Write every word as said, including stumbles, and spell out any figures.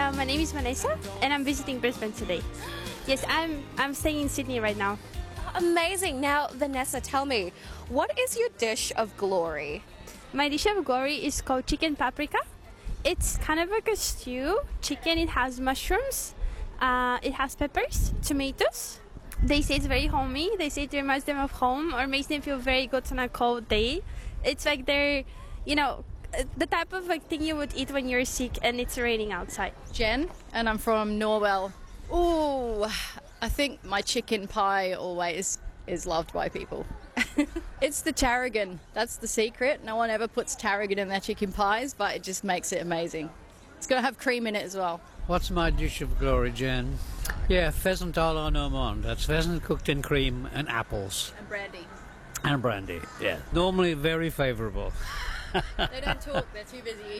uh, my name is Vanessa, and I'm visiting Brisbane today. Yes, I'm I'm staying in Sydney right now. Amazing. Now, Vanessa, tell me, what is your dish of glory? My dish of glory is called chicken paprika. It's kind of like a stew. Chicken, it has mushrooms, uh, it has peppers, tomatoes. They say it's very homey. They say it reminds them of home or makes them feel very good on a cold day. It's like they're, you know, the type of like thing you would eat when you're sick and it's raining outside. Jen, and I'm from Norwell. Ooh, I think my chicken pie always is loved by people. It's the tarragon. That's the secret. No one ever puts tarragon in their chicken pies, but it just makes it amazing. It's going to have cream in it as well. What's my dish of glory, Jen? Yeah, pheasant à la Normande. That's pheasant cooked in cream and apples. And brandy. And brandy, yeah. Normally very favourable. They don't talk, they're too busy eating.